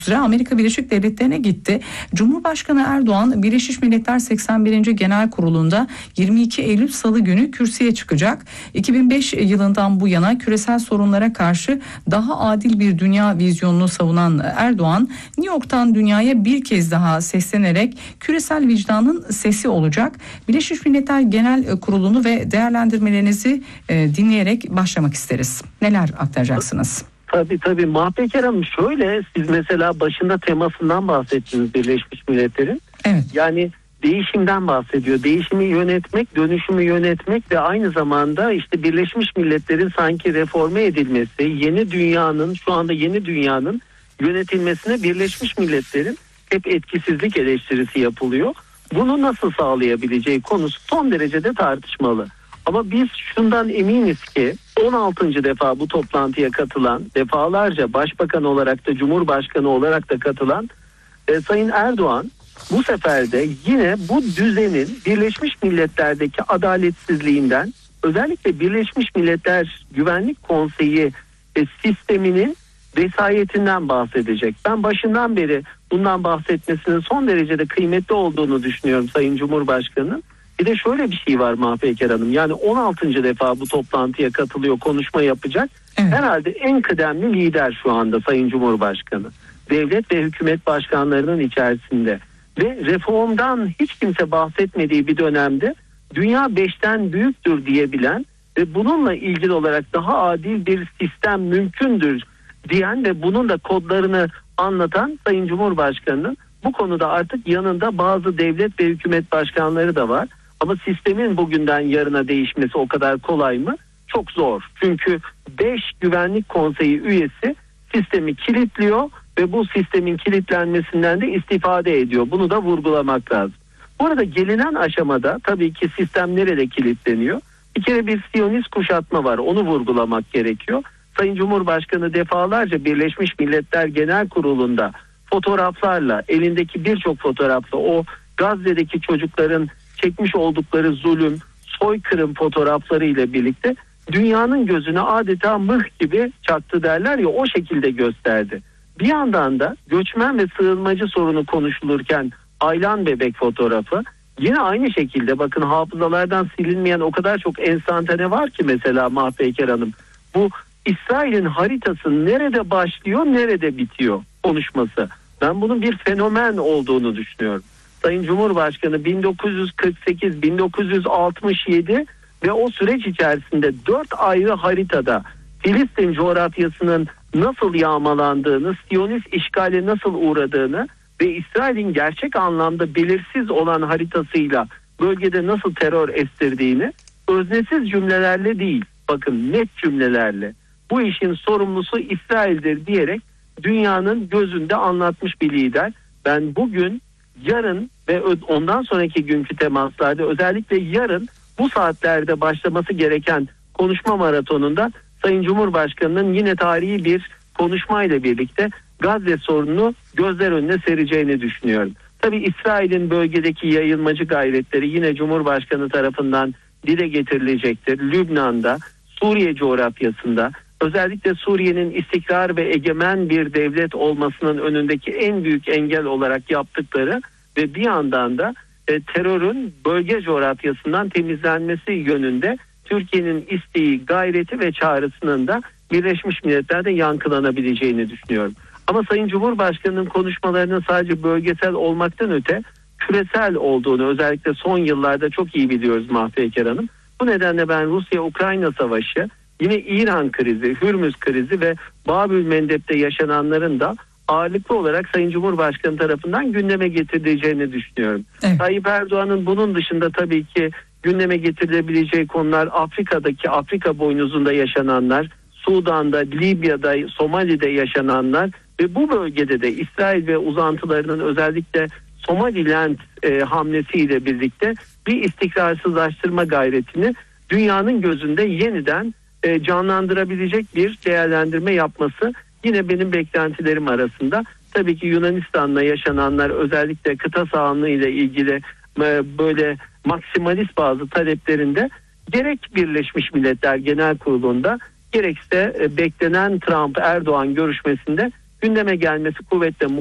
Amerika Birleşik Devletleri'ne gitti. Cumhurbaşkanı Erdoğan Birleşmiş Milletler 81. Genel Kurulu'nda 22 Eylül Salı günü kürsüye çıkacak. 2005 yılından bu yana küresel sorunlara karşı daha adil bir dünya vizyonunu savunan Erdoğan, New York'tan dünyaya bir kez daha seslenerek küresel vicdanın sesi olacak. Birleşmiş Milletler Genel Kurulu'nu ve değerlendirmelerinizi dinleyerek başlamak isteriz. Neler aktaracaksınız? Tabii Mahpeker Hanım, şöyle, siz mesela başında temasından bahsettiniz Birleşmiş Milletler'in. Evet. Yani değişimden bahsediyor. Değişimi yönetmek, dönüşümü yönetmek ve aynı zamanda işte Birleşmiş Milletler'in sanki reforme edilmesi, şu anda yeni dünyanın yönetilmesine Birleşmiş Milletler'in hep etkisizlik eleştirisi yapılıyor. Bunu nasıl sağlayabileceği konusu son derecede tartışmalı. Ama biz şundan eminiz ki 16. defa bu toplantıya katılan, defalarca başbakan olarak da cumhurbaşkanı olarak da katılan Sayın Erdoğan bu sefer de yine bu düzenin Birleşmiş Milletler'deki adaletsizliğinden, özellikle Birleşmiş Milletler Güvenlik Konseyi sisteminin vesayetinden bahsedecek. Ben başından beri bundan bahsetmesinin son derecede kıymetli olduğunu düşünüyorum Sayın Cumhurbaşkanı. Bir de şöyle bir şey var Mahpeker Hanım. Yani 16. defa bu toplantıya katılıyor, konuşma yapacak. Evet. Herhalde en kıdemli lider şu anda Sayın Cumhurbaşkanı. Devlet ve hükümet başkanlarının içerisinde. Ve reformdan hiç kimse bahsetmediği bir dönemde dünya 5'ten büyüktür diyebilen ve bununla ilgili olarak daha adil bir sistem mümkündür diyen ve bunun da kodlarını anlatan Sayın Cumhurbaşkanı'nın bu konuda artık yanında bazı devlet ve hükümet başkanları da var. Ama sistemin bugünden yarına değişmesi o kadar kolay mı? Çok zor. Çünkü 5 Güvenlik Konseyi üyesi sistemi kilitliyor ve bu sistemin kilitlenmesinden de istifade ediyor. Bunu da vurgulamak lazım. Bu arada gelinen aşamada tabii ki sistem nerede kilitleniyor? Bir kere bir Siyonist kuşatma var. Onu vurgulamak gerekiyor. Sayın Cumhurbaşkanı defalarca Birleşmiş Milletler Genel Kurulu'nda fotoğraflarla, elindeki birçok fotoğrafla o Gazze'deki çocukların çekmiş oldukları zulüm, soykırım fotoğrafları ile birlikte dünyanın gözüne adeta mıh gibi çaktı derler ya, o şekilde gösterdi. Bir yandan da göçmen ve sığınmacı sorunu konuşulurken Aylan bebek fotoğrafı yine aynı şekilde, bakın hafızalardan silinmeyen o kadar çok enstantane var ki mesela Mahpeker Hanım. Bu İsrail'in haritası nerede başlıyor, nerede bitiyor konuşması. Ben bunun bir fenomen olduğunu düşünüyorum. Sayın Cumhurbaşkanı 1948, 1967 ve o süreç içerisinde 4 ayrı haritada Filistin coğrafyasının nasıl yağmalandığını, Siyonist işgale nasıl uğradığını ve İsrail'in gerçek anlamda belirsiz olan haritasıyla bölgede nasıl terör estirdiğini öznesiz cümlelerle değil, bakın net cümlelerle bu işin sorumlusu İsrail'dir diyerek dünyanın gözünde anlatmış bir lider. Ben bugün, yarın ve ondan sonraki günkü temaslarda, özellikle yarın bu saatlerde başlaması gereken konuşma maratonunda Sayın Cumhurbaşkanı'nın yine tarihi bir konuşmayla birlikte Gazze sorununu gözler önüne sereceğini düşünüyorum. Tabii İsrail'in bölgedeki yayılmacı gayretleri yine Cumhurbaşkanı tarafından dile getirilecektir. Lübnan'da, Suriye coğrafyasında, özellikle Suriye'nin istikrar ve egemen bir devlet olmasının önündeki en büyük engel olarak yaptıkları ve bir yandan da terörün bölge coğrafyasından temizlenmesi yönünde Türkiye'nin isteği, gayreti ve çağrısının da Birleşmiş Milletler'de yankılanabileceğini düşünüyorum. Ama Sayın Cumhurbaşkanı'nın konuşmalarının sadece bölgesel olmaktan öte küresel olduğunu özellikle son yıllarda çok iyi biliyoruz Mahpeker Hanım. Bu nedenle ben Rusya-Ukrayna savaşı, yine İran krizi, Hürmüz krizi ve Babül Mendeb'de yaşananların da ağırlıklı olarak Sayın Cumhurbaşkanı tarafından gündeme getirileceğini düşünüyorum. Evet. Tayyip Erdoğan'ın bunun dışında tabii ki gündeme getirilebileceği konular Afrika boynuzunda yaşananlar, Sudan'da, Libya'da, Somali'de yaşananlar ve bu bölgede de İsrail ve uzantılarının özellikle Somaliland hamlesiyle birlikte bir istikrarsızlaştırma gayretini dünyanın gözünde yeniden canlandırabilecek bir değerlendirme yapması yine benim beklentilerim arasında. Tabii ki Yunanistan'la yaşananlar, özellikle kıta sahanlığı ile ilgili böyle maksimalist bazı taleplerinde gerek Birleşmiş Milletler Genel Kurulu'nda gerekse beklenen Trump-Erdoğan görüşmesinde gündeme gelmesi kuvvetle